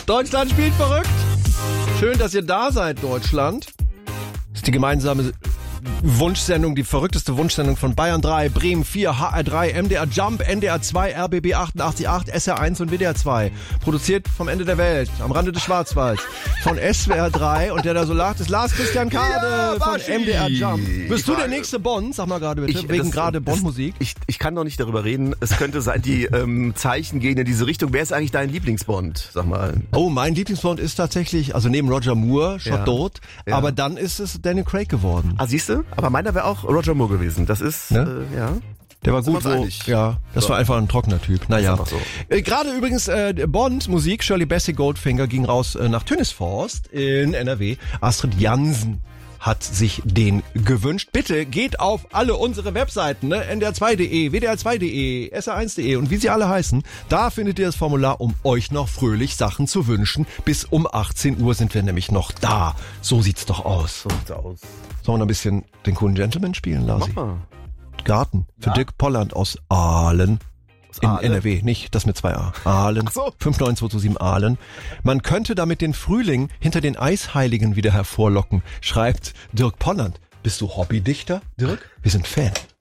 Deutschland spielt verrückt. Schön, dass ihr da seid, Deutschland. Das ist die gemeinsame Wunschsendung, die verrückteste Wunschsendung von Bayern 3, Bremen 4, HR3, MDR Jump, NDR 2, RBB 88.8, SR1 und WDR 2. Produziert vom Ende der Welt, am Rande des Schwarzwalds. Von SWR 3 und der da so lacht, ist Lars Christian Kade von MDR Jump. Bist du der nächste Bond? Sag mal gerade bitte, wegen gerade Bond-Musik. Ich kann doch nicht darüber reden. Es könnte sein, die Zeichen gehen in diese Richtung. Wer ist eigentlich dein Lieblingsbond? Sag mal. Oh, mein Lieblingsbond ist tatsächlich, also neben Roger Moore, schon tot, aber dann ist es Daniel Craig geworden. Ah, siehst du? Aber meiner wäre auch Roger Moore gewesen. Das ist, ja. Der war gut, das war einfach ein trockener Typ. Naja. So. Gerade übrigens Bond-Musik, Shirley Bassey Goldfinger ging raus nach Tönisforst in NRW. Astrid Jansen hat sich den gewünscht. Bitte geht auf alle unsere Webseiten, ne? ndr2.de, wdr2.de, sr1.de und wie sie alle heißen. Da findet ihr das Formular, um euch noch fröhlich Sachen zu wünschen. Bis um 18 Uhr sind wir nämlich noch da. So sieht's doch aus. So sieht's aus. Sollen wir noch ein bisschen den coolen Gentleman spielen, Lasi? Mach mal. Garten für Dirk Polland aus Aalen. In NRW, nicht das mit 2a. Aalen. So. 59227 Aalen. Man könnte damit den Frühling hinter den Eisheiligen wieder hervorlocken, schreibt Dirk Polland. Bist du Hobbydichter, Dirk? Wir sind Fan.